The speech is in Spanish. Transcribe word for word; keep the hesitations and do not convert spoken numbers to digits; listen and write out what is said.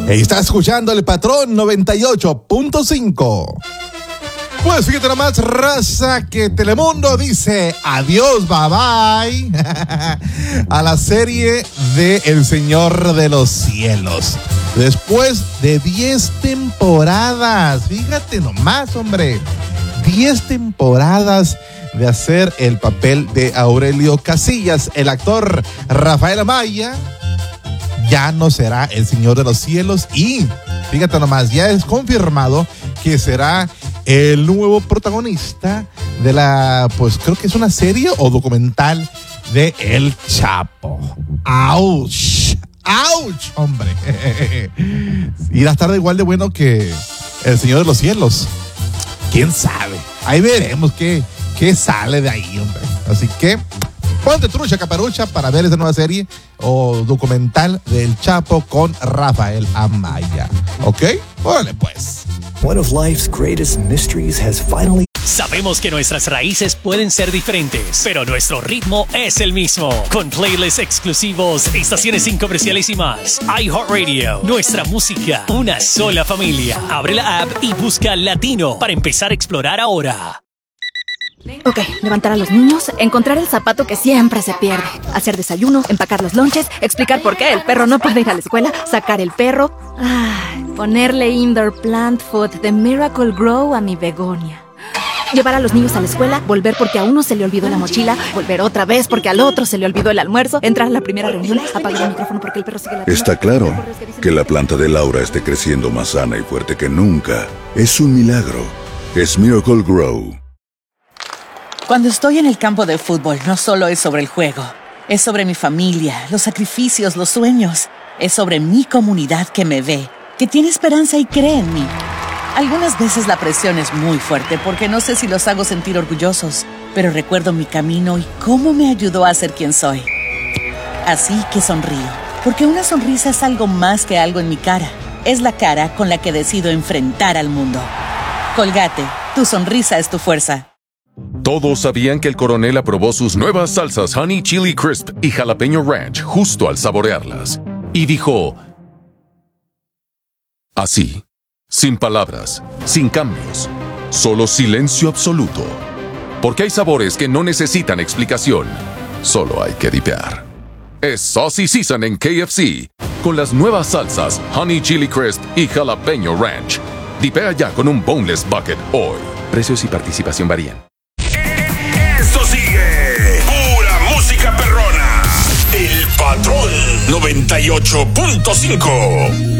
Está escuchando el Patrón noventa y ocho punto cinco. Pues fíjate nomás, raza, que Telemundo dice adiós, bye bye a la serie de El Señor de los Cielos. Después de diez temporadas, fíjate nomás, hombre, diez temporadas de hacer el papel de Aurelio Casillas, el actor Rafael Amaya ya no será el Señor de los Cielos y, fíjate nomás, ya es confirmado que será el nuevo protagonista de la, pues creo que es una serie o documental de El Chapo. ¡Auch! ¡Auch, hombre! Y va a estar igual de bueno que el Señor de los Cielos. ¿Quién sabe? Ahí veremos qué, qué sale de ahí, hombre. Así que ponte trucha, caparucha, para ver esa nueva serie o documental del Chapo con Rafael Amaya. ¿Ok? Órale, pues. One of life's greatest mysteries has finally... Sabemos que nuestras raíces pueden ser diferentes, pero nuestro ritmo es el mismo. Con playlists exclusivos, estaciones sin comerciales y más. iHeartRadio, nuestra música, una sola familia. Abre la app y busca Latino para empezar a explorar ahora. Ok, levantar a los niños, encontrar el zapato que siempre se pierde, hacer desayuno, empacar los lonches, explicar por qué el perro no puede ir a la escuela, sacar el perro, ay, ponerle indoor plant food de Miracle Grow a mi begonia. Llevar a los niños a la escuela, volver porque a uno se le olvidó la mochila, volver otra vez porque al otro se le olvidó el almuerzo, entrar a la primera reunión, apagar el micrófono porque el perro sigue la... Está claro que la planta de Laura esté creciendo más sana y fuerte que nunca. Es un milagro. Es Miracle Grow. Cuando estoy en el campo de fútbol, no solo es sobre el juego. Es sobre mi familia, los sacrificios, los sueños. Es sobre mi comunidad que me ve, que tiene esperanza y cree en mí. Algunas veces la presión es muy fuerte porque no sé si los hago sentir orgullosos, pero recuerdo mi camino y cómo me ayudó a ser quien soy. Así que sonrío, porque una sonrisa es algo más que algo en mi cara. Es la cara con la que decido enfrentar al mundo. Colgate, tu sonrisa es tu fuerza. Todos sabían que el coronel aprobó sus nuevas salsas Honey Chili Crisp y Jalapeño Ranch justo al saborearlas. Y dijo... así, sin palabras, sin cambios, solo silencio absoluto. Porque hay sabores que no necesitan explicación, solo hay que dipear. Es Saucy Season en K F C, con las nuevas salsas Honey Chili Crisp y Jalapeño Ranch. Dipea ya con un Boneless Bucket hoy. Precios y participación varían. Esto sigue pura música perrona. El Patrón noventa y ocho punto cinco.